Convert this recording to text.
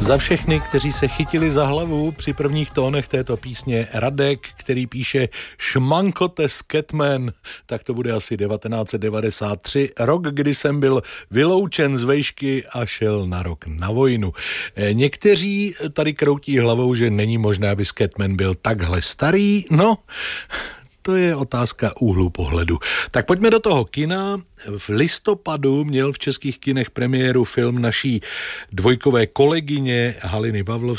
Za všechny, kteří se chytili za hlavu při prvních tónech této písně, Radek, který píše Šmankote Scatman, tak to bude asi 1993, rok, kdy jsem byl vyloučen z vejšky a šel na rok na vojnu. Někteří tady kroutí hlavou, že není možné, aby Scatman byl takhle starý, no... To je otázka úhlu pohledu. Tak pojďme do toho kina. V listopadu měl v českých kinech premiéru film naší dvojkové kolegyně Haliny Pavlovské